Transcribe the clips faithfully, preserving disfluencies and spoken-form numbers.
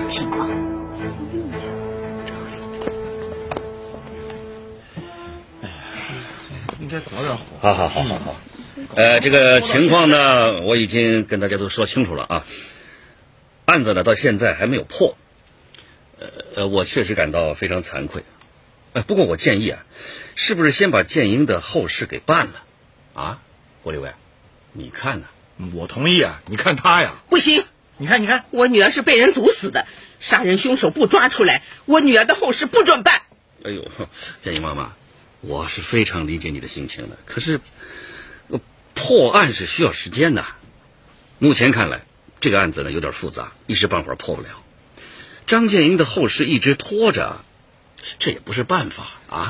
情况？ 应该早点火。 好好好好好。呃，这个情况呢，我已经跟大家都说清楚了啊。案子呢，到现在还没有破。呃呃，我确实感到非常惭愧。呃，不过我建议啊，是不是先把建英的后事给办了？啊，郭立伟，你看呢？ 我同意啊，你看他呀， 不行， 你看你看， 我女儿是被人毒死的，杀人凶手不抓出来，我女儿的后事不准办。 哎呦，建英妈妈，我是非常理解你的心情的，可是、呃、破案是需要时间的。目前看来，这个案子呢有点复杂，一时半会儿破不了。张建英的后事一直拖着，这也不是办法啊。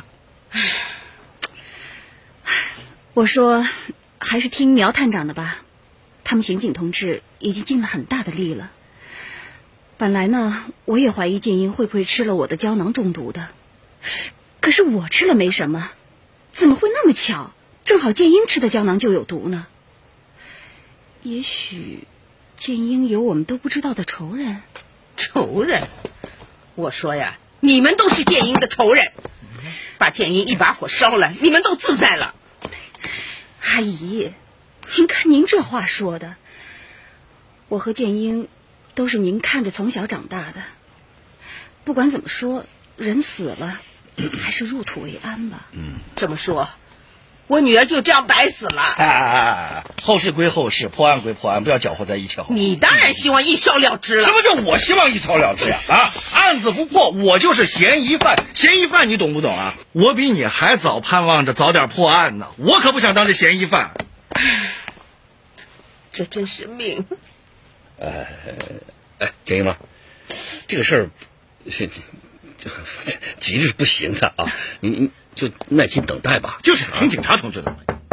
我说，还是听苗探长的吧。他们刑警同志已经尽了很大的力了。本来呢，我也怀疑建英会不会吃了我的胶囊中毒的，可是我吃了没什么，怎么会那么巧？正好建英吃的胶囊就有毒呢。也许建英有我们都不知道的仇人。 仇人？我说呀，你们都是建英的仇人，把建英一把火烧了，你们都自在了。 阿姨，您看您这话说的，我和建英都是您看着从小长大的，不管怎么说，人死了，还是入土为安吧。 嗯，这么说，我女儿就这样白死了。 哎哎哎，后事归后事，破案归破案，不要搅和在一起好。 你当然希望一烧了之了。 什么叫我希望一烧了之呀？啊，案子不破，我就是嫌疑犯，嫌疑犯你懂不懂啊？ 我比你还早盼望着早点破案呢，我可不想当这嫌疑犯。 这真是命。 呃，哎，建英妈，这个事儿是急是不行的啊，你你就耐心等待吧。 就是听警察同志的。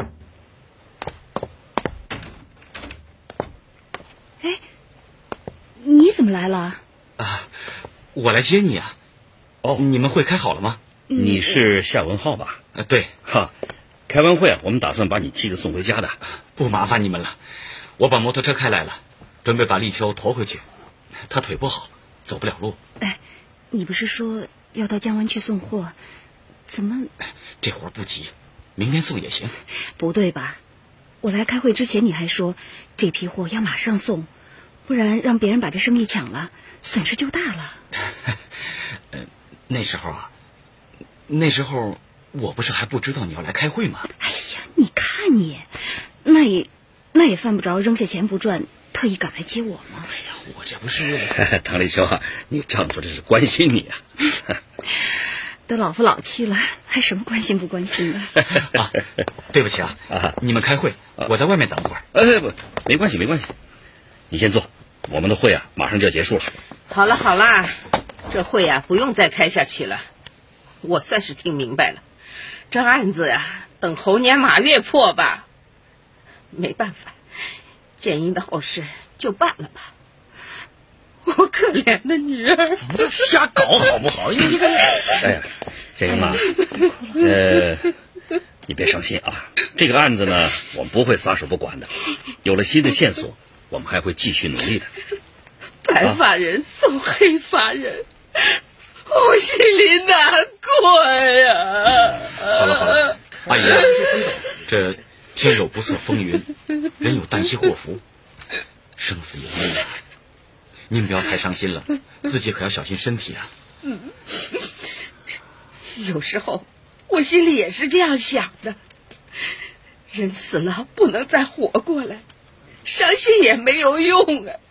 哎，你怎么来了？ 啊，我来接你啊。 哦， 你们会开好了吗？ 你是夏文浩吧？ 啊，对。 哈，开完会啊，我们打算把你妻子送回家的。 不麻烦你们了，我把摩托车开来了，准备把立秋驮回去。他腿不好，走不了路。 哎，你不是说要到江湾去送货，怎么？ 这活不急，明天送也行。 不对吧？我来开会之前你还说这批货要马上送，不然让别人把这生意抢了，损失就大了。 呃，那时候啊，那时候我不是还不知道你要来开会吗？ 哎呀，你看你，那也那也犯不着扔下钱不赚，特意赶来接我吗？ 哎呀，我这不是唐立秋啊，你丈夫这是关心你啊。 都老夫老妻了，还什么关心不关心的？ 啊，对不起啊，啊你们开会，我在外面等一会儿。 哎不，没关系没关系，你先坐，我们的会啊马上就要结束了。 好了好了，这会啊不用再开下去了，我算是听明白了，这案子呀等猴年马月破吧。没办法，建英的后事就办了吧。我可怜的女儿， 瞎搞好不好？你这， 哎呀，建英妈，呃，你别伤心啊。这个案子呢，我们不会撒手不管的。有了新的线索，我们还会继续努力的。 白发人送黑发人，我心里难过呀。 好了好了，阿姨，这天有不测风云，人有旦夕祸福，生死有命啊。您不要太伤心了，自己可要小心身体啊。 嗯，有时候我心里也是这样想的，人死了不能再活过来，伤心也没有用啊。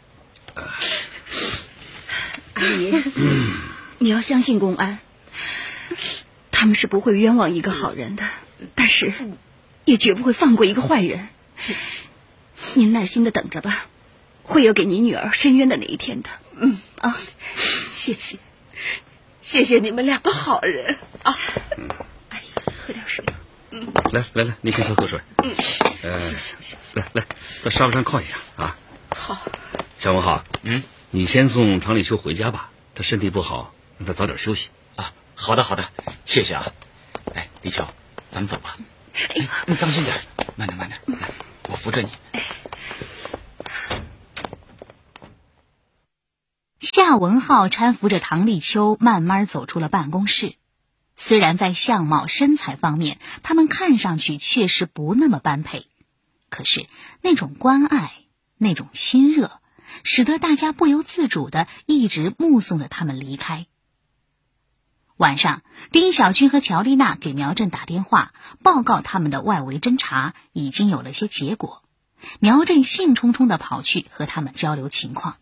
阿姨，你要相信公安，他们是不会冤枉一个好人的，但是也绝不会放过一个坏人。您耐心的等着吧，会有给您女儿伸冤的那一天的。 嗯啊， 谢谢，谢谢你们两个好人啊。 嗯， 阿姨，喝点水。 嗯， 来来来，你先喝口水。 嗯， 呃，来来，到沙发上靠一下啊。 好。 小文浩， 嗯， 你先送唐立秋回家吧，他身体不好，让他早点休息。 啊，好的好的，谢谢啊。哎，立秋，咱们走吧。哎，你当心点，慢点慢点，来，我扶着你。 夏文浩搀扶着唐立秋慢慢走出了办公室。虽然在相貌身材方面他们看上去确实不那么般配，可是那种关爱，那种亲热，使得大家不由自主地一直目送着他们离开。晚上，丁小军和乔丽娜给苗振打电话，报告他们的外围侦查已经有了些结果。苗振兴冲冲地跑去和他们交流情况。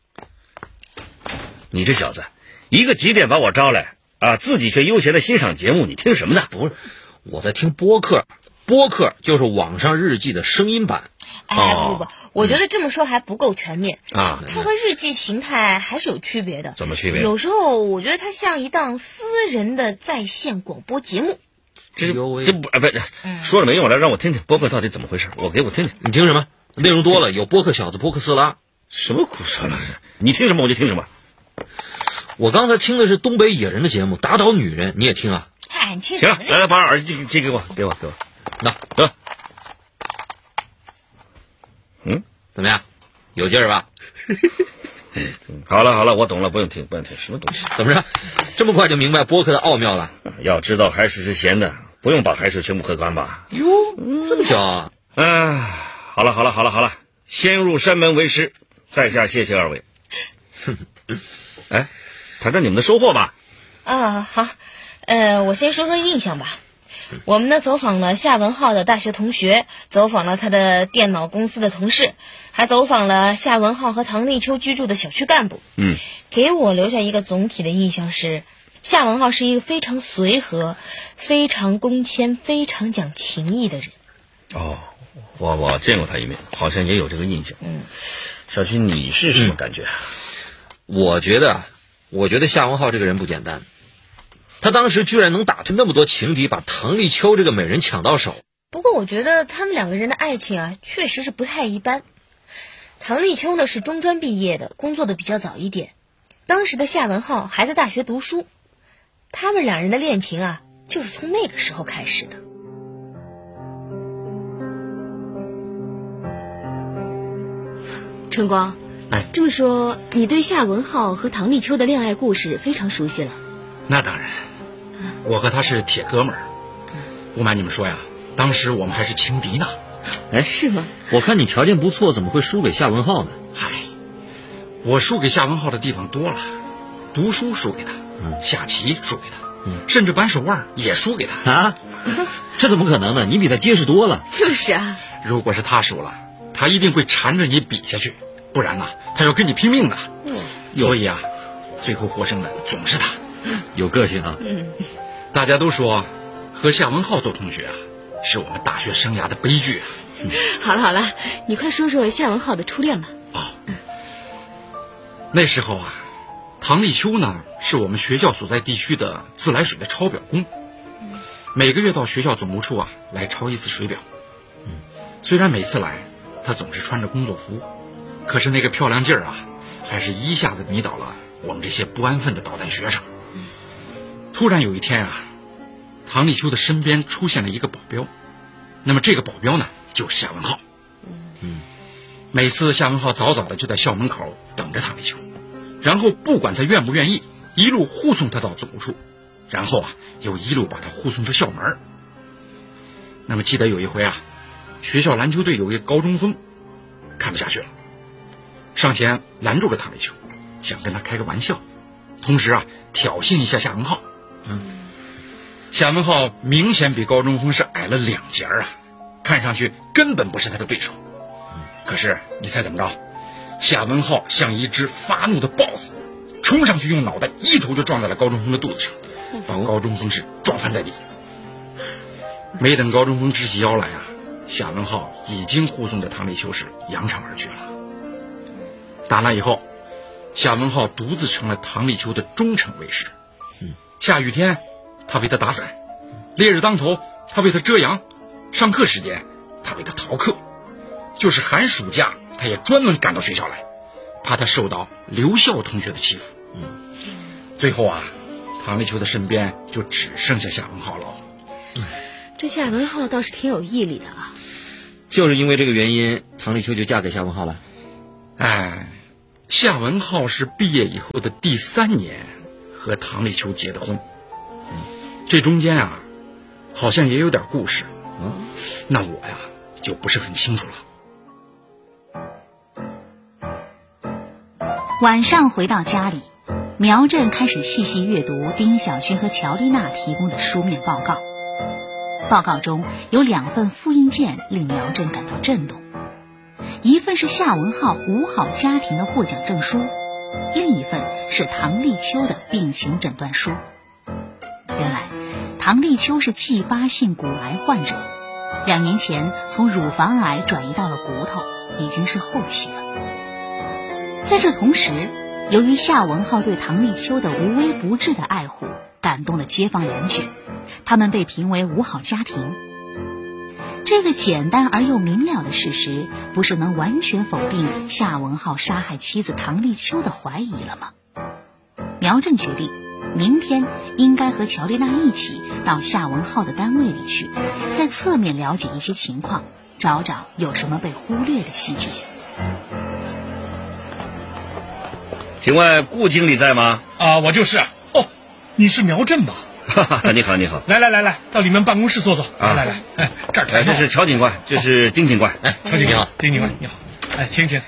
你这小子，一个几点把我招来啊，自己却悠闲的欣赏节目，你听什么呢？ 不是，我在听播客，播客就是网上日记的声音版。 哎，不不不，我觉得这么说还不够全面啊。 它和日记形态还是有区别的。 怎么区别？ 有时候我觉得它像一档私人的在线广播节目。 这这不啊不是，说了没用，来让我听听播客到底怎么回事，我给我听听。 你听什么？内容多了，有播客小子、播客斯拉。 什么胡说八道？你听什么我就听什么。 我刚才听的是东北野人的节目《打倒女人》，你也听啊？ 哎，你听行了，来来，把耳机借给我，给我，给我。 那得。 嗯，怎么样？有劲儿吧？ 好了好了，我懂了，不用听，不用听，什么东西？ 怎么着？这么快就明白播客的奥妙了？ 要知道海水是咸的，不用把海水全部喝干吧？ 哟，这么巧啊！ 嗯、呃，好了好了好了好了，先入山门为师，在下谢谢二位。哎，谈谈你们的收获吧。 啊，好，呃，我先说说印象吧。我们呢走访了夏文浩的大学同学，走访了他的电脑公司的同事，还走访了夏文浩和唐立秋居住的小区干部。 嗯， 给我留下一个总体的印象是，夏文浩是一个非常随和、非常恭谦、非常讲情义的人。 哦，我我见过他一面，好像也有这个印象。 嗯， 小军，你是什么感觉？ 嗯、我觉得，我觉得夏文浩这个人不简单。他当时居然能打退那么多情敌，把唐立秋这个美人抢到手。 不过我觉得他们两个人的爱情啊，确实是不太一般。唐立秋呢是中专毕业的，工作的比较早一点。当时的夏文浩还在大学读书，他们两人的恋情啊，就是从那个时候开始的。 春光， 哎， 这么说，你对夏文浩和唐立秋的恋爱故事非常熟悉了？ 那当然，我和他是铁哥们儿。不瞒你们说呀，当时我们还是情敌呢。 哎，是吗？我看你条件不错，怎么会输给夏文浩呢？ 嗨，我输给夏文浩的地方多了，读书输给他，嗯，下棋输给他，嗯，甚至扳手腕也输给他啊！这怎么可能呢？你比他结实多了。 就是啊， 如果是他输了，他一定会缠着你比下去，不然呢，他要跟你拼命的。嗯，所以啊，最后获胜的总是他。 有个性啊！ 嗯，大家都说和夏文浩做同学啊，是我们大学生涯的悲剧啊。 嗯、好了好了，你快说说夏文浩的初恋吧。 哦，嗯、那时候啊，唐立秋呢是我们学校所在地区的自来水的抄表工，嗯、每个月到学校总务处啊来抄一次水表。嗯，虽然每次来他总是穿着工作服，可是那个漂亮劲儿啊，还是一下子迷倒了我们这些不安分的捣蛋学生。突然有一天啊，唐立秋的身边出现了一个保镖，那么这个保镖呢就是夏文浩。嗯，每次夏文浩早早的就在校门口等着唐立秋，然后不管他愿不愿意，一路护送他到总务处，然后啊又一路把他护送出校门。那么记得有一回啊，学校篮球队有一个高中锋看不下去了，上前拦住了唐立秋，想跟他开个玩笑，同时啊挑衅一下夏文浩。嗯，夏文浩明显比高中锋是矮了两截啊，看上去根本不是他的对手。嗯，可是你猜怎么着？夏文浩像一只发怒的豹子，冲上去用脑袋一头就撞在了高中锋的肚子上，把高中锋是撞翻在地。没等高中锋直起腰来啊，夏文浩已经护送着唐立秋是扬长而去了。打那以后，夏文浩独自成了唐立秋的忠诚卫士。下雨天他为他打伞，烈日当头他为他遮阳，上课时间他为他逃课，就是寒暑假他也专门赶到学校来，怕他受到留校同学的欺负。嗯，最后啊，唐立秋的身边就只剩下夏文浩了。 嗯，这夏文浩倒是挺有毅力的啊。 就是因为这个原因，唐立秋就嫁给夏文浩了。 哎， 夏文浩是毕业以后的第三年和唐立秋结的婚，这中间啊，好像也有点故事，嗯，那我呀就不是很清楚了。 晚上回到家里，苗振开始细细阅读丁小军和乔丽娜提供的书面报告。报告中有两份复印件令苗振感到震动，一份是夏文浩五好家庭的获奖证书，另一份是唐立秋的病情诊断书。原来唐立秋是继发性骨癌患者，两年前从乳房癌转移到了骨头，已经是后期了。在这同时，由于夏文浩对唐立秋的无微不至的爱护，感动了街坊邻居，他们被评为五好家庭。这个简单而又明了的事实，不是能完全否定夏文浩杀害妻子唐立秋的怀疑了吗？苗振决定明天应该和乔丽娜一起到夏文浩的单位里去，在侧面了解一些情况，找找有什么被忽略的细节。 请问顾经理在吗？ 啊，我就是啊。哦，你是苗振吧？ 你好，你好。 来来来来，到里面办公室坐坐。来来来，哎，这儿哎，这是乔警官，这是丁警官。 哎，乔警官，丁警官，你好。哎，请请。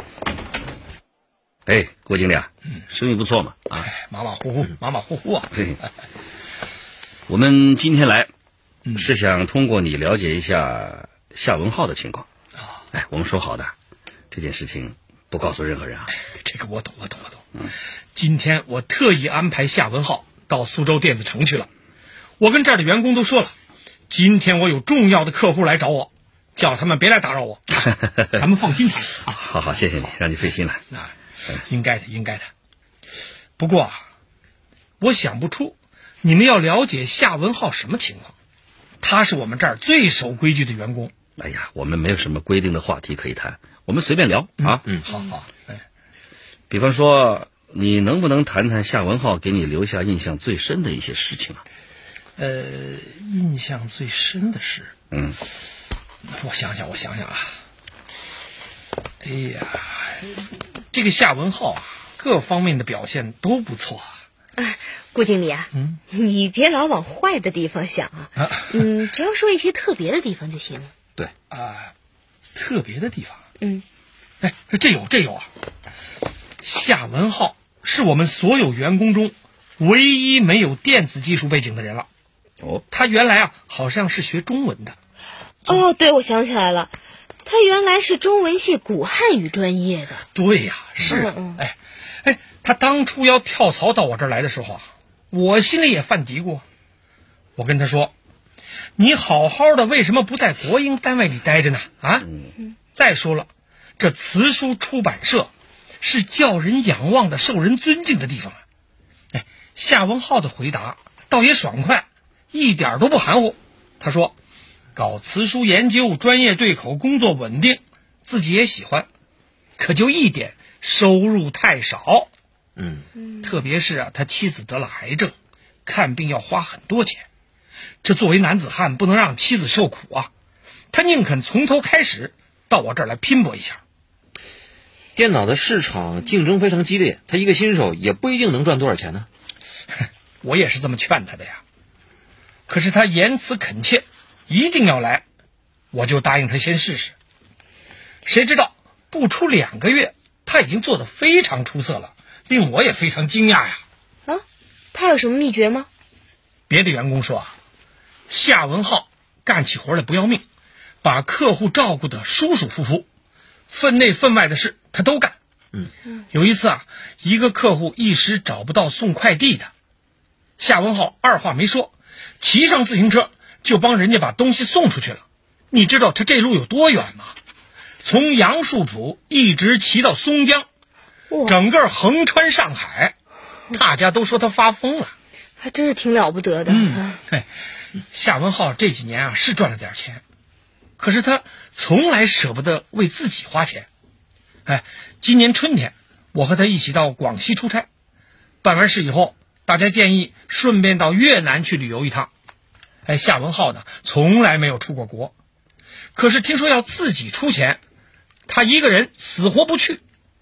哎，顾经理啊，生意不错嘛啊， 马马虎虎，马马虎虎啊。 对，我们今天来是想通过你了解一下夏文浩的情况。啊，哎，我们说好的，这件事情不告诉任何人啊。 这个我懂，我懂，我懂。嗯，今天我特意安排夏文浩到苏州电子城去了。我跟这儿的员工都说了，今天我有重要的客户来找我，叫他们别来打扰我，咱们放心谈啊。 好好，谢谢你，让你费心了。 啊，应该的，应该的。不过啊，我想不出你们要了解夏文浩什么情况。他是我们这儿最守规矩的员工。 哎呀，我们没有什么规定的话题可以谈，我们随便聊啊。 嗯，好好。哎， 比方说，你能不能谈谈夏文浩给你留下印象最深的一些事情啊？ 呃，印象最深的事， 嗯， 我想想，我想想啊。哎呀，这个夏文浩啊，各方面的表现都不错啊。 啊，顾经理啊，嗯，你别老往坏的地方想啊，啊嗯，只要说一些特别的地方就行了。 对啊，特别的地方， 嗯， 哎，这有这有啊。夏文浩是我们所有员工中唯一没有电子技术背景的人了。 哦， 他原来啊好像是学中文的。 哦，对，我想起来了，他原来是中文系古汉语专业的。 对呀、啊，是啊，嗯嗯哎哎，他当初要跳槽到我这儿来的时候啊，我心里也犯嘀咕。我跟他说：“你好好的，为什么不在国营单位里待着呢？啊，嗯、再说了，这辞书出版社是叫人仰望的、受人尊敬的地方啊。”哎，夏文浩的回答倒也爽快，一点都不含糊。他说：“搞辞书研究，专业对口，工作稳定，自己也喜欢，可就一点，收入太少。 嗯， 特别是啊，他妻子得了癌症，看病要花很多钱，这作为男子汉不能让妻子受苦啊，他宁肯从头开始到我这儿来拼搏一下。 电脑的市场竞争非常激烈，他一个新手也不一定能赚多少钱呢。 我也是这么劝他的呀，可是他言辞恳切，一定要来，我就答应他先试试。谁知道不出两个月，他已经做得非常出色了，令我也非常惊讶呀。 啊，他有什么秘诀吗？ 别的员工说啊，夏文浩干起活来不要命，把客户照顾得舒舒服服，分内分外的事他都干。 嗯， 有一次啊，一个客户一时找不到送快递的，夏文浩二话没说，骑上自行车就帮人家把东西送出去了。你知道他这路有多远吗？从杨树浦一直骑到松江，整个横穿上海，大家都说他发疯了。 还真是挺了不得的。 嗯，对，夏文浩这几年啊是赚了点钱，可是他从来舍不得为自己花钱。哎，今年春天我和他一起到广西出差，办完事以后，大家建议顺便到越南去旅游一趟。哎，夏文浩呢从来没有出过国，可是听说要自己出钱，他一个人死活不去。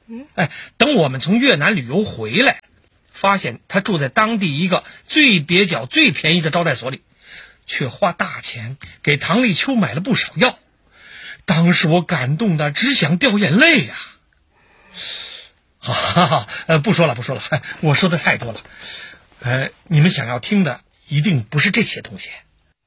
哎，等我们从越南旅游回来，发现他住在当地一个最蹩脚最便宜的招待所里，却花大钱给唐立秋买了不少药。当时我感动的只想掉眼泪呀、啊！哈哈，呃，不说了不说了，我说的太多了。呃，你们想要听的一定不是这些东西。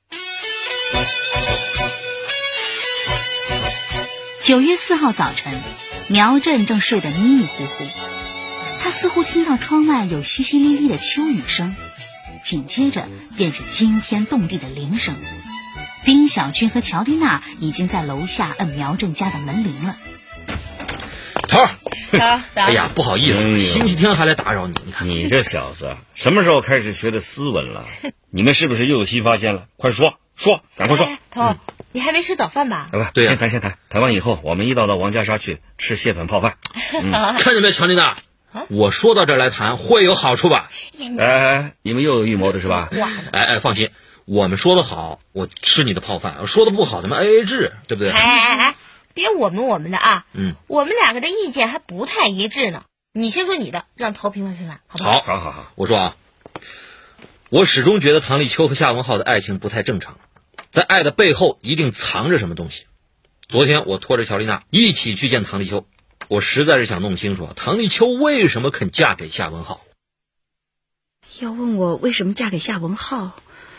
九月四号早晨，苗振正睡得迷迷糊糊，他似乎听到窗外有淅淅沥沥的秋雨声，紧接着便是惊天动地的铃声。丁小军和乔丽娜已经在楼下摁苗振家的门铃了。 头儿， 好， 哎呀，不好意思， 哎、 星期天还来打扰你。你看你这小子什么时候开始学的斯文了？你们是不是又有新发现了？快说说，赶快说。 哎、头、嗯，你还没吃早饭吧？ 来吧，对呀、啊，先谈先谈，谈完以后我们一道到王家沙去吃蟹粉泡饭。 嗯、看见没，乔丽娜？我说到这儿来谈会有好处吧？ 哎哎，你们又有预谋的是吧？ 哎哎，放心，我们说的好，我吃你的泡饭；说的不好，咱们 A A 制，对不对？ 哎哎哎，别我们我们的啊！ 嗯， 我们两个的意见还不太一致呢。你先说你的，让头评判评判，好不好？ 好，好，好。 我说啊，我始终觉得唐立秋和夏文浩的爱情不太正常，在爱的背后一定藏着什么东西。昨天我拖着乔丽娜一起去见唐立秋。我实在是想弄清楚啊，唐立秋为什么肯嫁给夏文浩？ 要问我为什么嫁给夏文浩，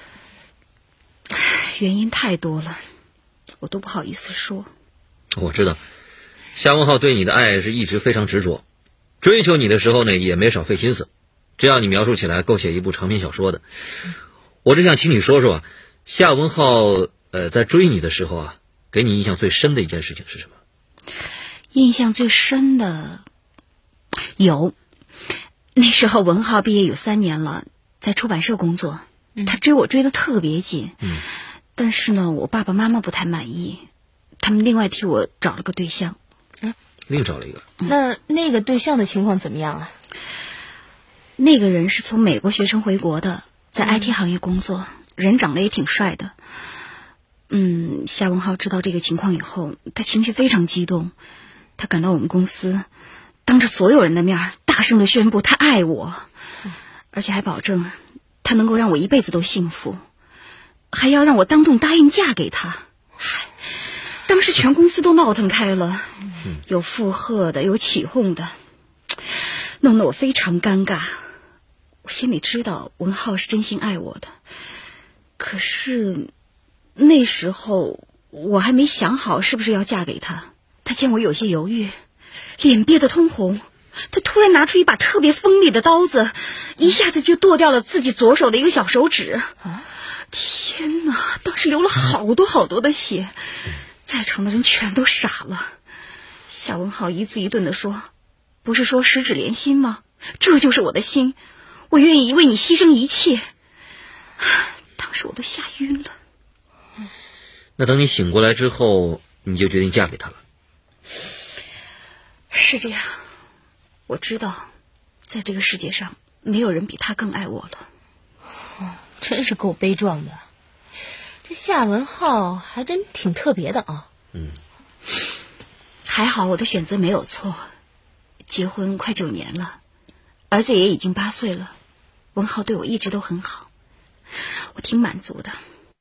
原因太多了，我都不好意思说。 我知道，夏文浩对你的爱是一直非常执着，追求你的时候呢，也没少费心思，这样你描述起来够写一部长篇小说的。我只想请你说说啊，夏文浩呃在追你的时候啊，给你印象最深的一件事情是什么？ 印象最深的有，那时候文浩毕业有三年了，在出版社工作，他追我追得特别紧， 嗯， 但是呢，我爸爸妈妈不太满意，他们另外替我找了个对象。 嗯， 另找了一个。 那那个对象的情况怎么样啊？ 那个人是从美国学成回国的，在 I T 行业工作，嗯、人长得也挺帅的。嗯，夏文浩知道这个情况以后，他情绪非常激动。他赶到我们公司，当着所有人的面大声地宣布他爱我，而且还保证他能够让我一辈子都幸福，还要让我当众答应嫁给他。嗨，当时全公司都闹腾开了，有附和的，有起哄的，弄得我非常尴尬。我心里知道文浩是真心爱我的，可是那时候我还没想好是不是要嫁给他。他见我有些犹豫，脸憋得通红，他突然拿出一把特别锋利的刀子，一下子就剁掉了自己左手的一个小手指。天哪，当时流了好多好多的血，在场的人全都傻了。夏文浩一字一顿地说，不是说十指连心吗？这就是我的心，我愿意为你牺牲一切。当时我都吓晕了。 那等你醒过来之后，你就决定嫁给他了？ 是这样，我知道在这个世界上没有人比他更爱我了。 哦，真是够悲壮的。这夏文浩还真挺特别的啊。 嗯， 还好我的选择没有错。结婚快九年了，儿子也已经八岁了，文浩对我一直都很好，我挺满足的。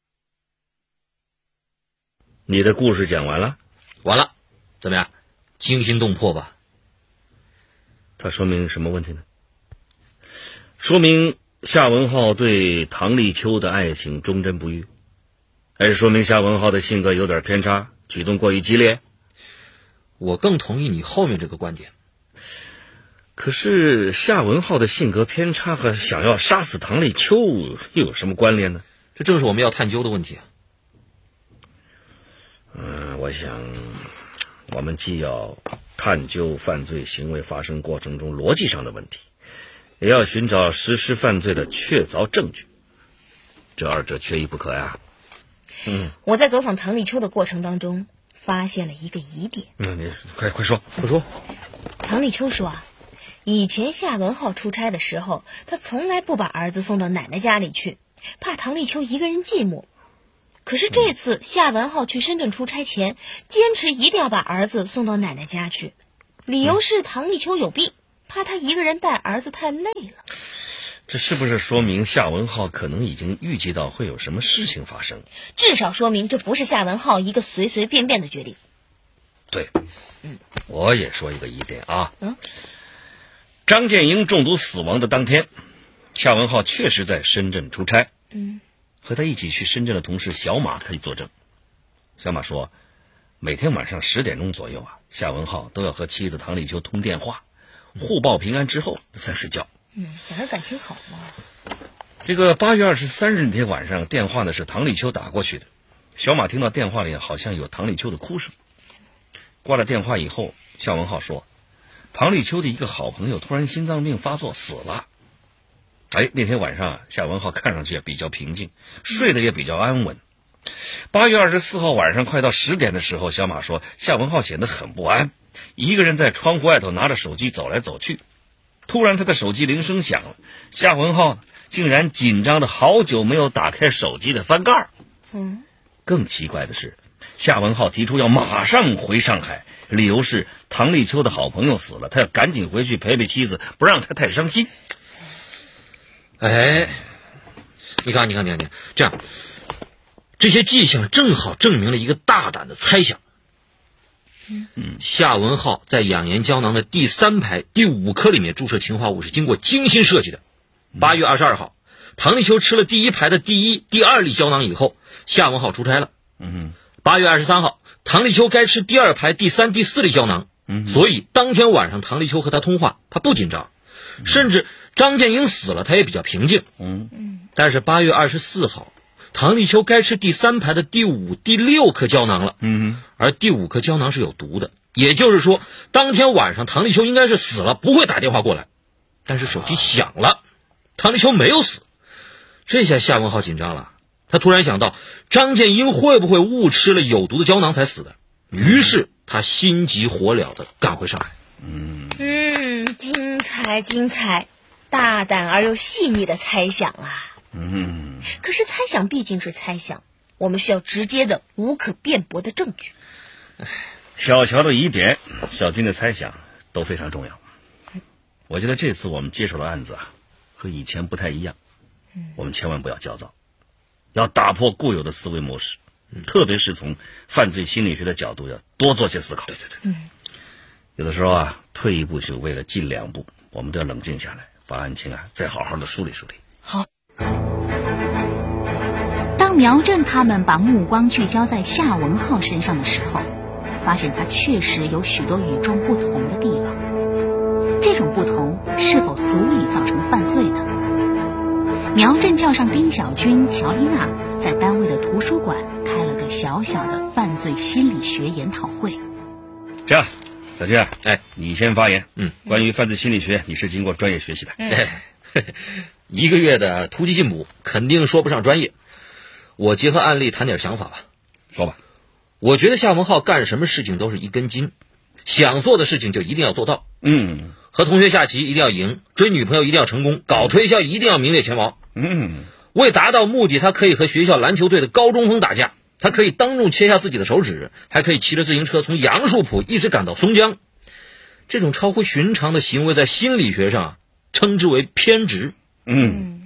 你的故事讲完了？ 完了，怎么样？惊心动魄吧？ 它说明什么问题呢？说明夏文浩对唐立秋的爱情忠贞不渝，还是说明夏文浩的性格有点偏差，举动过于激烈？ 我更同意你后面这个观点。 可是夏文浩的性格偏差和想要杀死唐立秋又有什么关联呢？ 这正是我们要探究的问题啊。 嗯，我想我们既要探究犯罪行为发生过程中逻辑上的问题，也要寻找实施犯罪的确凿证据，这二者缺一不可呀。 嗯，我在走访唐立秋的过程当中发现了一个疑点。 嗯，你快快说， 快说。 唐立秋说啊，以前夏文浩出差的时候，他从来不把儿子送到奶奶家里去，怕唐立秋一个人寂寞。可是这次夏文浩去深圳出差前，坚持一定要把儿子送到奶奶家去。 理由是唐立秋有病，怕他一个人带儿子太累了。 这是不是说明夏文浩可能已经预计到会有什么事情发生？ 至少说明这不是夏文浩一个随随便便的决定。 对，嗯，我也说一个疑点啊。 嗯， 张建英中毒死亡的当天，夏文浩确实在深圳出差。 嗯， 和他一起去深圳的同事小马可以作证。小马说，每天晚上十点钟左右啊，夏文浩都要和妻子唐立秋通电话，互报平安之后再睡觉。 嗯，反正感情好嘛。 这个八月二十三日那天晚上，电话呢是唐立秋打过去的。小马听到电话里好像有唐立秋的哭声。挂了电话以后，夏文浩说，唐立秋的一个好朋友突然心脏病发作死了。哎，那天晚上夏文浩看上去比较平静，睡得也比较安稳。八月二十四号晚上快到十点的时候，小马说夏文浩显得很不安，一个人在窗户外头拿着手机走来走去。突然他的手机铃声响了，夏文浩竟然紧张的好久没有打开手机的翻盖。 嗯， 更奇怪的是，夏文浩提出要马上回上海，理由是唐立秋的好朋友死了，他要赶紧回去陪陪妻子，不让他太伤心。 哎，你看，你看，你看，你看，这样，这些迹象正好证明了一个大胆的猜想。 嗯， 夏文浩在养颜胶囊的第三排第五颗里面注射氰化物是经过精心设计的。八月二十二号，唐立秋吃了第一排的第一、第二粒胶囊以后，夏文浩出差了。 嗯， 八月二十三号，唐立秋该吃第二排第三、第四粒胶囊。 嗯， 所以当天晚上唐立秋和他通话，他不紧张，甚至张建英死了，他也比较平静。 嗯嗯， 但是八月二十四号，唐立秋该吃第三排的第五、第六颗胶囊了。 嗯， 而第五颗胶囊是有毒的，也就是说，当天晚上唐立秋应该是死了，不会打电话过来。但是手机响了，唐立秋没有死。这下夏文浩紧张了，他突然想到张建英会不会误吃了有毒的胶囊才死的，于是他心急火燎地赶回上海。 嗯嗯，精彩精彩，大胆而又细腻的猜想啊。 嗯， 可是猜想毕竟是猜想，我们需要直接的、无可辩驳的证据。 小乔的疑点，小军的猜想都非常重要。我觉得这次我们接手的案子啊，和以前不太一样。我们千万不要焦躁，要打破固有的思维模式，特别是从犯罪心理学的角度，要多做些思考。对对对， 嗯， 有的时候啊，退一步就为了进两步，我们都要冷静下来，把案情啊再好好的梳理梳理。 好。 当苗振他们把目光聚焦在夏文浩身上的时候，发现他确实有许多与众不同的地方。这种不同是否足以造成犯罪呢？苗振叫上丁小军、乔丽娜，在单位的图书馆开了个小小的犯罪心理学研讨会。 这样，小军啊， 哎， 你先发言。 嗯， 关于犯罪心理学，你是经过专业学习的。 嗯，一个月的突击进补，肯定说不上专业。我结合案例谈点想法吧。 说吧。 我觉得夏文浩干什么事情都是一根筋，想做的事情就一定要做到。 嗯， 和同学下棋一定要赢，追女朋友一定要成功，搞推销一定要名列前茅。 嗯， 为达到目的，他可以和学校篮球队的高中锋打架，他可以当众切下自己的手指，还可以骑着自行车从杨树浦一直赶到松江。这种超乎寻常的行为，在心理学上称之为偏执。 嗯，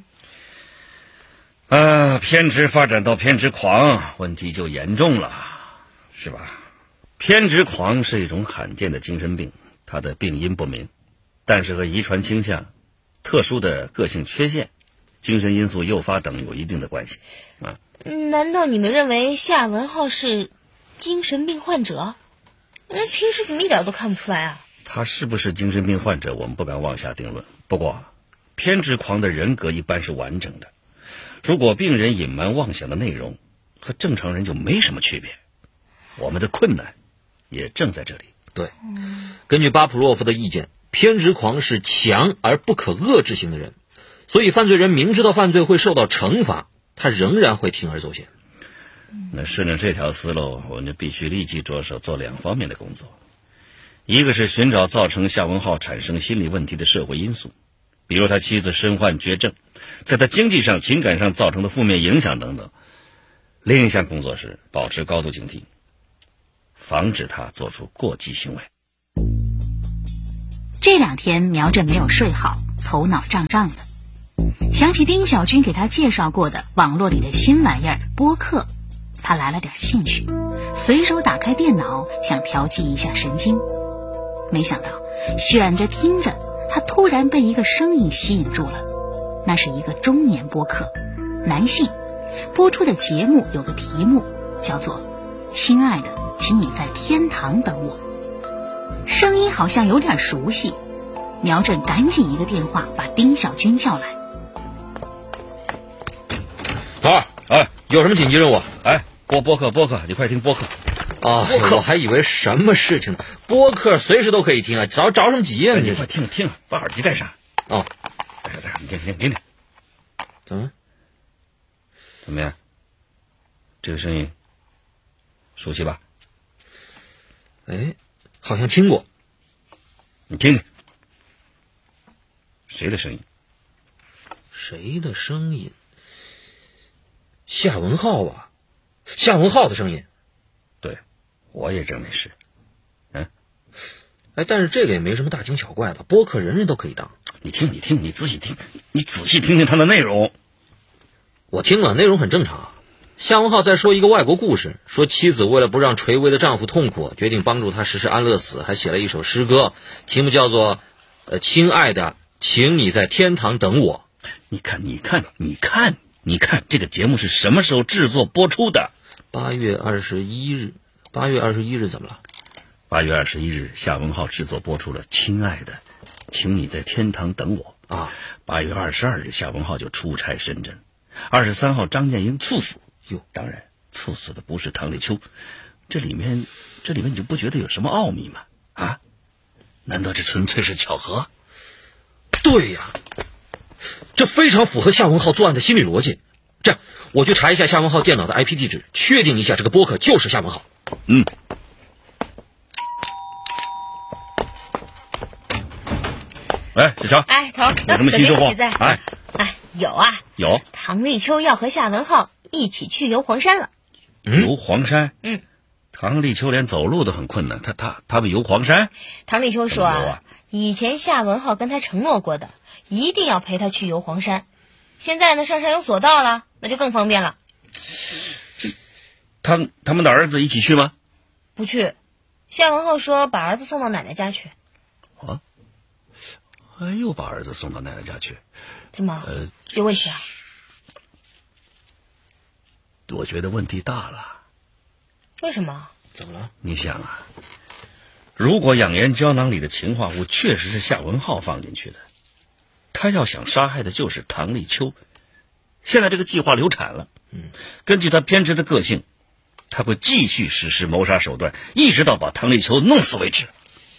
呃，偏执发展到偏执狂，问题就严重了，是吧？偏执狂是一种罕见的精神病，它的病因不明，但是和遗传倾向、特殊的个性缺陷、精神因素诱发等有一定的关系啊。 难道你们认为夏文浩是精神病患者？那平时怎么一点都看不出来啊？ 他是不是精神病患者，我们不敢妄下定论。不过，偏执狂的人格一般是完整的。如果病人隐瞒妄想的内容，和正常人就没什么区别。我们的困难也正在这里。 对，根据巴甫洛夫的意见，偏执狂是强而不可遏制型的人，所以犯罪人明知道犯罪会受到惩罚，他仍然会铤而走险。 那顺着这条思路，我们就必须立即着手做两方面的工作。一个是寻找造成夏文浩产生心理问题的社会因素，比如他妻子身患绝症，在他经济上、情感上造成的负面影响等等。另一项工作是保持高度警惕，防止他做出过激行为。 这两天苗振没有睡好，头脑胀胀的，想起丁小军给他介绍过的网络里的新玩意儿播客，他来了点兴趣，随手打开电脑想调剂一下神经。没想到选着听着，他突然被一个声音吸引住了。那是一个中年播客，男性，播出的节目有个题目叫做亲爱的，请你在天堂等我。声音好像有点熟悉，苗振赶紧一个电话把丁小军叫来。 头儿，哎，有什么紧急任务？ 哎，播播客播客，你快听播客。 啊，我还以为什么事情呢？播客随时都可以听啊，着着什么急啊？ 你快听听，把耳机戴上。 哦， 戴上戴上，你听听听听。 怎么？ 怎么样？这个声音熟悉吧？ 哎，好像听过。 你听听，谁的声音？ 谁的声音？夏文浩吧？夏文浩的声音。 对，我也认为是。嗯， 哎，但是这个也没什么大惊小怪的，播客人人都可以当。 你听，你听，你仔细听，你仔细听听它的内容。 我听了，内容很正常啊。夏文浩在说一个外国故事，说妻子为了不让垂危的丈夫痛苦，决定帮助他实施安乐死，还写了一首诗歌，题目叫做呃，亲爱的，请你在天堂等我。 你看，你看，你看，你看，这个节目是什么时候制作播出的？ 八月二十一日。八月二十一日怎么了？ 八月二十一日，夏文浩制作播出了《亲爱的，请你在天堂等我》 啊。 八月二十二日，夏文浩就出差深圳。二十三号，张建英猝死。哟，当然，猝死的不是唐立秋。这里面，这里面你就不觉得有什么奥秘吗？啊？难道这纯粹是巧合？ 对呀，这非常符合夏文浩作案的心理逻辑。这样，我去查一下夏文浩电脑的 I P 地址，确定一下这个播客就是夏文浩。 嗯。哎，小乔。 哎，头， 有什么新收获？ 哎，哎，有啊。 有。 唐立秋要和夏文浩一起去游黄山了。 游黄山？ 嗯。 唐立秋连走路都很困难，他他他们游黄山？ 唐立秋说啊， 啊以前夏文浩跟他承诺过的，一定要陪他去游黄山。现在呢，上山有索道了，那就更方便了。 他他们的儿子一起去吗？ 不去，夏文浩说把儿子送到奶奶家去。 啊？哎，又把儿子送到奶奶家去？ 怎么？ 呃， 有问题啊？ 我觉得问题大了。 为什么？ 怎么了？ 你想啊，如果养颜胶囊里的氰化物确实是夏文浩放进去的，他要想杀害的就是唐立秋。现在这个计划流产了， 嗯， 根据他偏执的个性，他会继续实施谋杀手段，一直到把唐立秋弄死为止。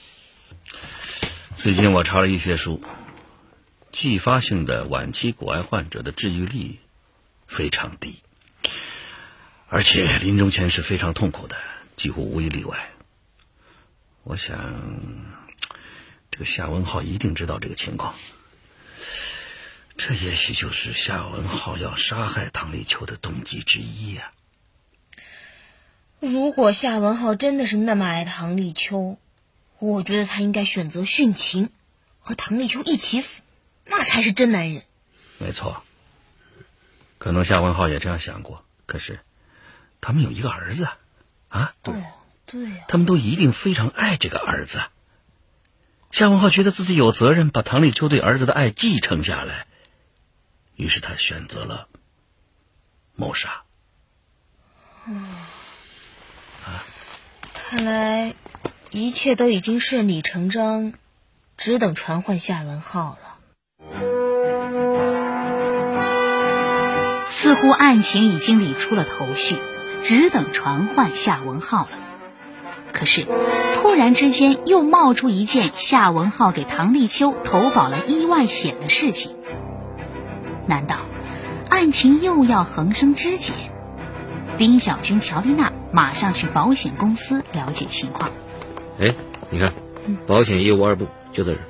最近我查了医学书，继发性的晚期骨癌患者的治愈率非常低，而且临终前是非常痛苦的，几乎无一例外。我想，这个夏文浩一定知道这个情况，这也许就是夏文浩要杀害唐立秋的动机之一呀、 啊。如果夏文浩真的是那么爱唐立秋，我觉得他应该选择殉情，和唐立秋一起死，那才是真男人。 没错，可能夏文浩也这样想过，可是他们有一个儿子啊， 对，哦，对呀、啊， 他们都一定非常爱这个儿子。夏文浩觉得自己有责任把唐立秋对儿子的爱继承下来，于是他选择了谋杀。 嗯，啊，看来一切都已经顺理成章，只等传唤夏文浩了。 似乎案情已经理出了头绪，只等传唤夏文浩了。可是突然之间又冒出一件夏文浩给唐立秋投保了意外险的事情，难道案情又要横生枝节？丁小军、乔丽娜马上去保险公司了解情况。 哎，你看，保险业务二部就在这儿。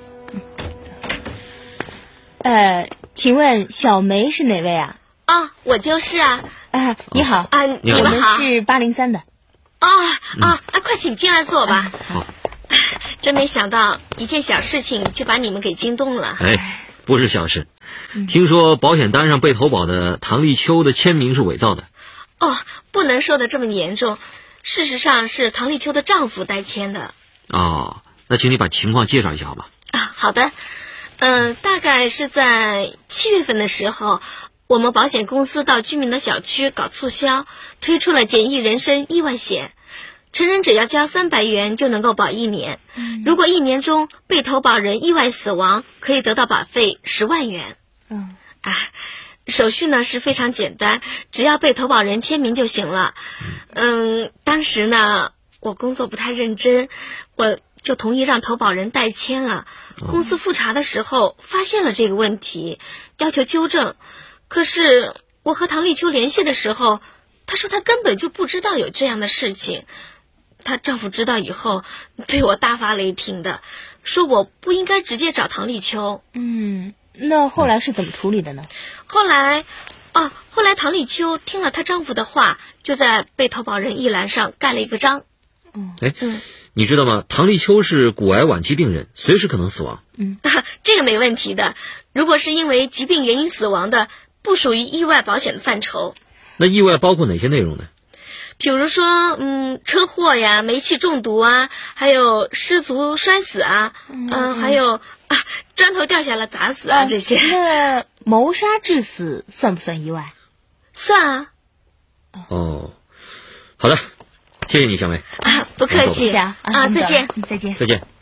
呃，请问小梅是哪位啊？ 啊，我就是啊。 啊，你好啊， 你好， 我们是八零三的。 啊啊啊！快请进来坐吧。 好。 真没想到一件小事情就把你们给惊动了。 哎，不是小事。听说保险单上被投保的唐立秋的签名是伪造的。 哦，不能说的这么严重，事实上是唐立秋的丈夫代签的。 哦，那请你把情况介绍一下好吗？ 啊，好的。嗯、呃，大概是在七月份的时候，我们保险公司到居民的小区搞促销，推出了简易人身意外险。成人只要交三百元就能够保一年，嗯、如果一年中被投保人意外死亡，可以得到保费十万元。 嗯， 啊，手续呢是非常简单，只要被投保人签名就行了。嗯，当时呢我工作不太认真，我就同意让投保人代签了。公司复查的时候发现了这个问题，要求纠正。可是我和唐立秋联系的时候，她说她根本就不知道有这样的事情。她丈夫知道以后对我大发雷霆的，说我不应该直接找唐立秋。 嗯，那后来是怎么处理的呢？ 后来哦，后来唐立秋听了她丈夫的话，就在被投保人一栏上盖了一个章。 嗯， 哎，嗯，你知道吗？唐立秋是骨癌晚期病人，随时可能死亡。 嗯， 这个没问题的。如果是因为疾病原因死亡的，不属于意外保险的范畴。 那意外包括哪些内容呢？ 比如说，嗯，车祸呀、煤气中毒啊，还有失足摔死啊，嗯、呃，还有啊，砖头掉下来砸死啊，啊这些。 那谋杀致死算不算意外？ 算啊。 哦，好的，谢谢你，小梅。 啊，不客气啊， 啊，再见， 再见， 再见。